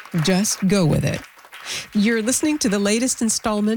Just go with it. You're listening to the latest installment